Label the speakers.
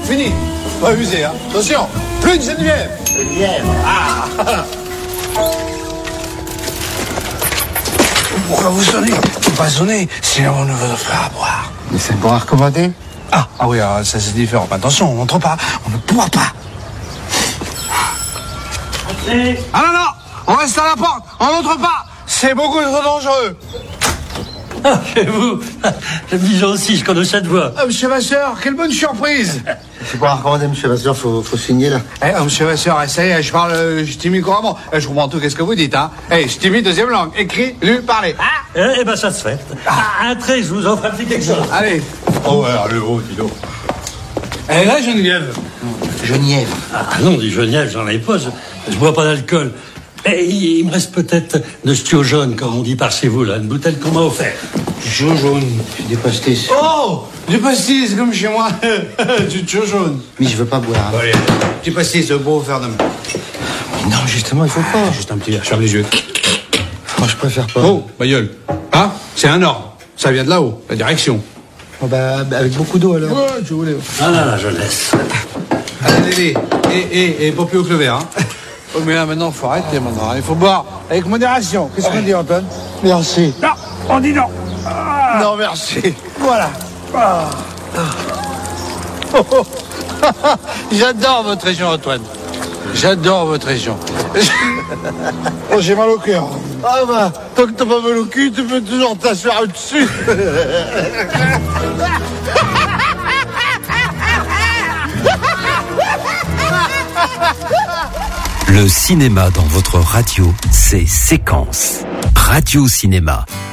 Speaker 1: fini. Pas abuser, hein. Attention, plus de Geneviève.
Speaker 2: Geneviève.
Speaker 1: Ah. Pourquoi vous sonnez? Faut pas sonner, sinon on ne vous offrira à boire.
Speaker 2: Mais c'est pour recommander.
Speaker 1: Ah oui, alors, ça c'est différent. Attention, on n'entre pas, on ne boit pas. Ah non, on reste à la porte, on n'entre pas. C'est beaucoup trop dangereux.
Speaker 3: Ah, chez vous, j'aime bien aussi, je connais cette voix.
Speaker 1: Monsieur Vasseur, quelle bonne surprise.
Speaker 2: C'est pour recommander, monsieur Vasseur, faut signer là.
Speaker 1: Monsieur Vasseur, ça y est, je t'imite couramment. Je comprends tout, qu'est-ce que vous dites, hein. Je t'imite deuxième langue, écrit, lu, parlé.
Speaker 3: Eh ben, ça se fait. Un trait, je vous offre un petit quelque chose.
Speaker 1: Allez.
Speaker 2: Oh, alors le haut, dis donc.
Speaker 1: Elle est là, Geneviève.
Speaker 2: Geneviève.
Speaker 3: Ah non, dit Geneviève, j'en ai pas, je bois pas d'alcool. Et il me reste peut-être de stio jaune, comme on dit par chez vous, là, une bouteille qu'on m'a offerte.
Speaker 2: Stio jaune, des pastis.
Speaker 1: Oh, du pastis, comme chez moi. Du stio jaune.
Speaker 2: Mais je veux pas boire. Hein.
Speaker 1: Bon, allez, petit pastis, beau faire demain.
Speaker 2: Non, justement, il faut pas.
Speaker 1: Juste un petit verre, ferme les yeux.
Speaker 2: Moi, je préfère pas.
Speaker 1: Oh, ma gueule. Ah, c'est un ordre. Ça vient de là-haut, la direction.
Speaker 2: Oh, bah, avec beaucoup d'eau, alors.
Speaker 1: Ouais, tu voulais.
Speaker 3: Ah là, je laisse.
Speaker 1: Allez, Dédé. Et pas plus haut que le verre, hein. Oh, mais là, maintenant, faut arrêter, maintenant. Il faut boire avec modération. Qu'est-ce qu'on dit, Antoine?
Speaker 2: Merci.
Speaker 1: Non, on dit non. Ah. Non, merci. Voilà. Ah. Oh, oh. J'adore votre région, Antoine. J'adore votre région. Oh, j'ai mal au cœur.
Speaker 2: Ah bah, tant que t'as pas mal au cul, tu peux toujours t'asseoir au-dessus.
Speaker 4: Le cinéma dans votre radio, c'est Séquence. Radio Cinéma.